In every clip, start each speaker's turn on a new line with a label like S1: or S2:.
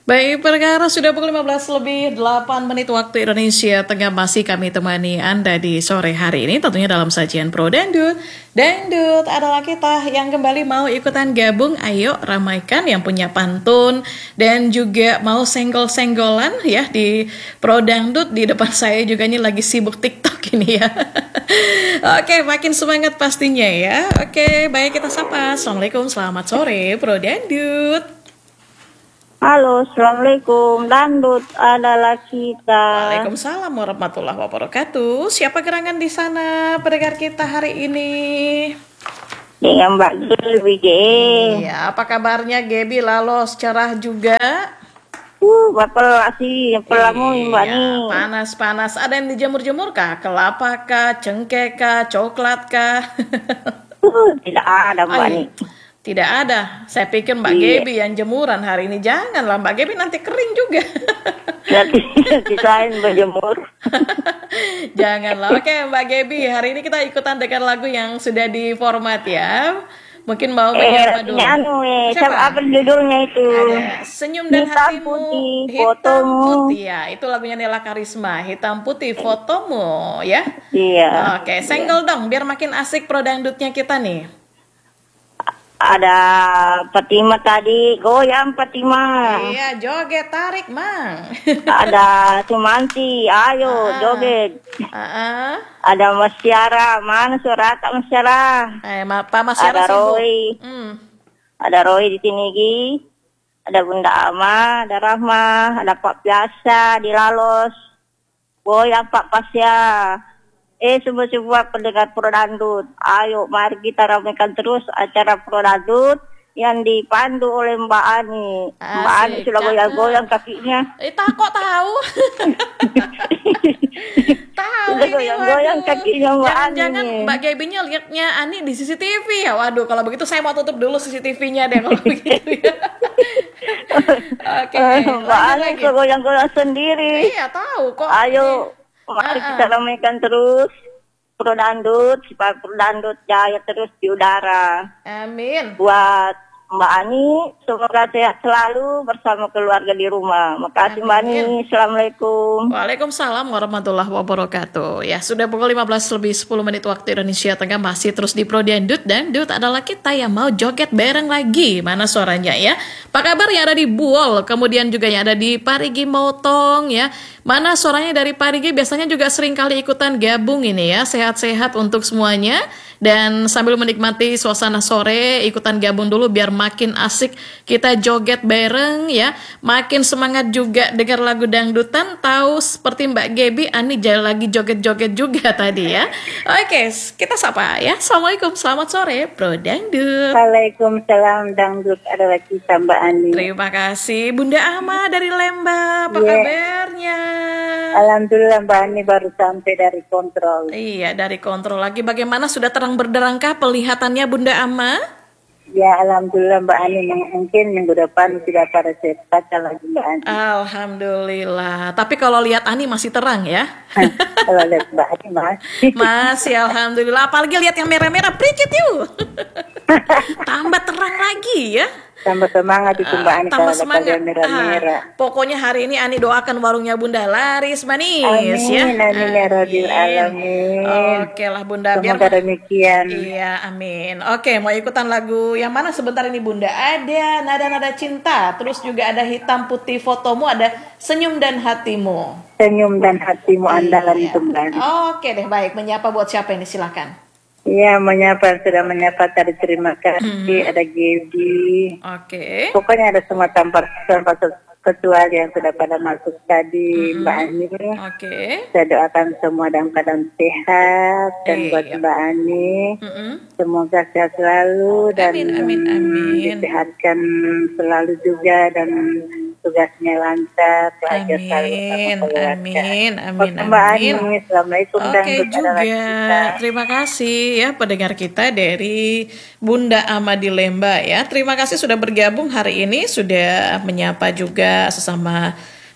S1: Baik, perkara sudah pukul 15 lebih 8 menit waktu Indonesia Tengah, masih kami temani Anda di sore hari ini tentunya dalam sajian Pro Dangdut. Dangdut adalah kita yang kembali mau ikutan gabung, ayo ramaikan yang punya pantun dan juga mau senggol-senggolan ya di Pro Dangdut. Di depan saya juga ini lagi sibuk TikTok ini ya. Oke, makin semangat pastinya ya. Oke, baik, kita sapa. Assalamualaikum, selamat sore Pro Dangdut.
S2: Halo, Assalamualaikum. Dangdut adalah kita.
S1: Waalaikumsalam warahmatullahi wabarakatuh. Siapa gerangan di sana pendengar kita hari ini?
S2: Dengan Mbak Gebi.
S1: Iya, apa kabarnya Gebi? Lalos cerah juga?
S2: Bapak sih, pelamu Mbak nih.
S1: Panas-panas. Ada yang dijemur-jemur kah? Kelapa kah? Cengkeh kah? Coklat kah?
S2: Tidak ada Mbak nih.
S1: Tidak ada. Saya pikir Mbak Gebi yang jemuran hari ini. Janganlah Mbak Gebi, nanti kering juga.
S2: Nanti desain berjemur.
S1: Janganlah. Oke Mbak Gebi, hari ini kita ikutan dengan lagu yang sudah di format ya. Mungkin mau menyapa dulu.
S2: Siapa? Apa judulnya itu?
S1: Ada Senyum dan
S2: Hitam
S1: Hatimu.
S2: Putih,
S1: Hitam
S2: Fotomu.
S1: Putih ya. Itu lagunya Nela Karisma. Hitam Putih Fotomu ya.
S2: Iya.
S1: Oke, senggol dong biar makin asik pro dangdutnya kita nih.
S2: Ada Fatima tadi, goyang Fatima.
S1: Iya, joget tarik, Mang.
S2: Ada Sumanti, ayo joget. Ada Mas Syara, mana suara Kak Mas Syara?
S1: Pak Mas Syara
S2: ada
S1: sibuk.
S2: Roy. Ada Roy di sini Gi. Ada Bunda Ama, ada Rahma, ada Pak Biasa di Lalos. Goyang Pak Pasya. Semua pendengar Pro Dangdut, ayo mari kita ramaikan terus acara Pro Dangdut yang dipandu oleh Mbak Ani. Mbak Ani sudah goyang-goyang kakinya.
S1: Kok tahu? Tahu
S2: sudah
S1: ini,
S2: goyang-goyang kakinya Mbak Ani.
S1: Jangan Mbak Gebinya lihatnya Ani di CCTV ya. Waduh, kalau begitu saya mau tutup dulu CCTV-nya deh kalau begitu ya. Oke,
S2: Mbak Ani goyang-goyang sendiri.
S1: Iya, tahu kok.
S2: Ayo mari kita ramaikan terus Pro Dangdut, supaya Pro Dangdut jaya terus di udara.
S1: Amin.
S2: Buat Mbak Ani, semoga sehat selalu bersama keluarga di rumah. Makasih Mbak Ani, Assalamualaikum.
S1: Waalaikumsalam warahmatullahi wabarakatuh. Ya, sudah pukul 15 lebih 10 menit waktu Indonesia Tengah, masih terus di Pro Dangdut. Dangdut adalah kita yang mau joget bareng lagi. Mana suaranya ya? Apa kabar yang ada di Buol, kemudian juga yang ada di Parigi Motong ya. Mana suaranya dari Parigi, biasanya juga sering kali ikutan gabung ini ya. Sehat-sehat untuk semuanya. Dan sambil menikmati suasana sore, ikutan gabung dulu biar makin asik kita joget bareng ya. Makin semangat juga dengar lagu dangdutan. Tahu seperti Mbak Gebi, Ani lagi joget-joget juga tadi ya. Oke, kita sapa ya. Assalamualaikum, selamat sore Pro Dangdut.
S2: Waalaikumsalam, dangdut adalah kita Mbak Ani.
S1: Terima kasih Bunda Ama dari Lembah, apa kabarnya?
S2: Alhamdulillah Mbak Ani baru sampai dari kontrol.
S1: Iya, dari kontrol lagi. Bagaimana, sudah terang berderangkah pelihatannya Bunda Ama?
S2: Ya, alhamdulillah Mbak Ani, mungkin minggu depan sudah pada sehat lagi Mbak Ani.
S1: Alhamdulillah. Tapi kalau lihat Ani masih terang ya?
S2: Kalau lihat Mbak Ani
S1: masih alhamdulillah. Apalagi lihat yang merah-merah, pricit yuk. Tambah terang lagi ya.
S2: Tambah semangat itu Mbak Ani
S1: tambah
S2: kalau
S1: semangat.
S2: Merah-merah.
S1: Pokoknya hari ini Ani doakan warungnya Bunda laris manis.
S2: Amin,
S1: ya.
S2: Amin ya Rabbil Alamin.
S1: Oke lah Bunda,
S2: semoga demikian.
S1: Iya, amin. Oke, mau ikutan lagu yang mana sebentar ini Bunda? Ada Nada-Nada Cinta, terus juga ada Hitam Putih Fotomu, ada Senyum dan Hatimu.
S2: Senyum dan Hatimu andalan itu Mbak Ani.
S1: Oke deh, baik. Menyapa buat siapa ini, silakan.
S2: Iya, sudah menyapa tadi, terima kasih. Ada Gebi.
S1: Oke.
S2: Pokoknya ada semua tanpa kecuali yang sudah pada masuk tadi Mbak Ani.
S1: Oke.
S2: Saya doakan semua dalam keadaan sehat dan buat Mbak Ani. Semoga sehat selalu dan
S1: amin.
S2: disehatkan selalu juga dan tugasnya lancar, belajar selalu sama keluarga.
S1: Amin.
S2: Mbak Ani, Assalamualaikum.
S1: Oke juga, terima kasih ya pendengar kita dari Bunda Ama di Lembah ya. Terima kasih sudah bergabung hari ini, sudah menyapa juga sesama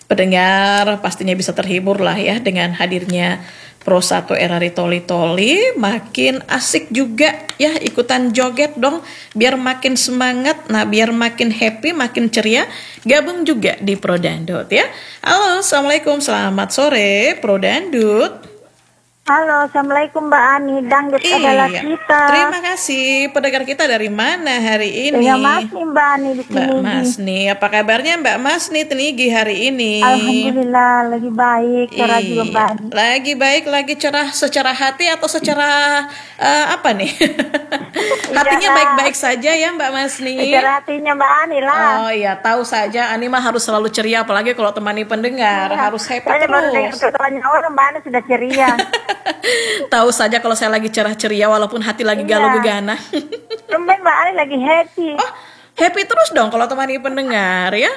S1: pendengar pastinya bisa terhibur lah ya dengan hadirnya Pro 1 RRI Toli Toli. Makin asik juga ya ikutan joget dong, biar makin semangat, nah biar makin happy, makin ceria. Gabung juga di Pro Dangdut ya. Halo, assalamualaikum, selamat sore Pro Dangdut.
S2: Halo, assalamualaikum Mbak Ani. Dangdut adalah kita.
S1: Terima kasih. Pendengar kita dari mana hari ini?
S2: Saya Masni Mbak Ani di sini.
S1: Mbak Masni, apa kabarnya Mbak Masni Tenigi hari ini?
S2: Alhamdulillah lagi baik. Cerah juga Mbak Ani.
S1: Lagi baik, lagi cerah secara hati atau secara apa nih? Hatinya baik-baik saja ya Mbak Masni.
S2: Secara hatinya Mbak Ani lah.
S1: Oh iya, tahu saja Ani mah harus selalu ceria, apalagi kalau temani pendengar, harus happy
S2: Soalnya baru dengar
S1: terus.
S2: ketuanya orang Mbak Ani sudah ceria.
S1: Tahu saja kalau saya lagi cerah ceria walaupun hati lagi galau gegana.
S2: Tumben Mbak Ani lagi happy.
S1: Oh, happy terus dong kalau temani pendengar ya.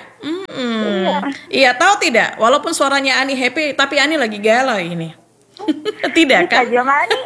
S1: Iya, tahu tidak? Walaupun suaranya Ani happy, tapi Ani lagi galau ini. Tidak kan?
S2: Bisa Mbak Ani.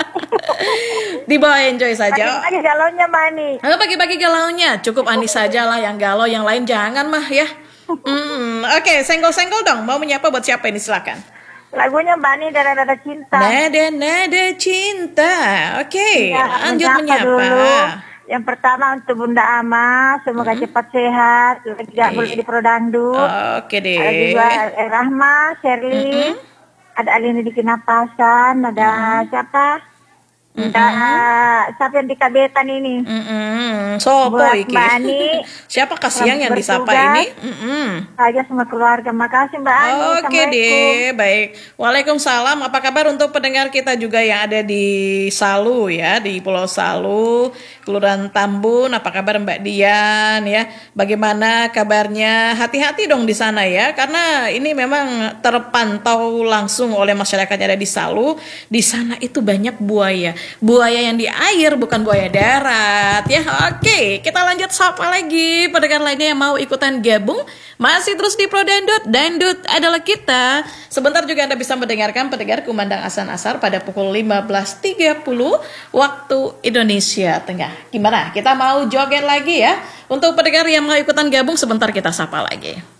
S1: Dibawa enjoy saja.
S2: Pagi galaunya Mbak Ani.
S1: Pagi-pagi galaunya, cukup Ani saja lah yang galau, yang lain jangan mah ya. Oke, senggol-senggol dong. Mau menyapa buat siapa ini, silakan.
S2: Lagunya Mbak Ani Nada-Nada Cinta.
S1: Nada-nada cinta. Oke,
S2: Ya,
S1: lanjut menyapa.
S2: dulu. Yang pertama untuk Bunda Ama, semoga cepat sehat, tidak boleh di Pro Dangdut.
S1: Oke deh.
S2: Ada juga Rahma, Sherly, ada Alini di Kinapasan, ada siapa? Ada siapa yang di Kabetan ini?
S1: Sopo
S2: Buat
S1: iki?
S2: Mbak Ani,
S1: Siapa kasihan yang disapa
S2: bertugas.
S1: ini?
S2: Saja semua keluarga. Makasih Mbak Ani.
S1: Oke
S2: Assalamualaikum.
S1: deh, baik. Waalaikumsalam. Apa kabar untuk pendengar kita juga yang ada di Salu ya, di Pulau Salu, Kelurahan Tambun. Apa kabar Mbak Dian ya? Bagaimana kabarnya? Hati-hati dong di sana ya, karena ini memang terpantau langsung oleh masyarakat yang ada di Salu. Di sana itu banyak buaya. Buaya yang di air, bukan buaya darat ya. Oke, kita lanjut sapa lagi pendengar lainnya yang mau ikutan gabung. Masih terus di Pro Dangdut. Dangdut adalah kita. Sebentar juga Anda bisa mendengarkan pendengar kumandang Azan Asar pada pukul 15.30 waktu Indonesia Tengah. Gimana? Kita mau joget lagi ya? Untuk pendengar yang mau ikutan gabung sebentar kita sapa lagi.